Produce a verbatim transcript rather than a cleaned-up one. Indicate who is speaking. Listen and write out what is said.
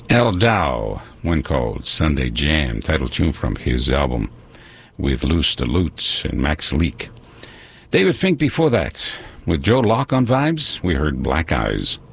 Speaker 1: El Dow, one called Sunday Jam, title tune from his album with Luce the Lutz and Max Leak. David Fink before that. With Joe Locke on vibes, we heard Black Eyes.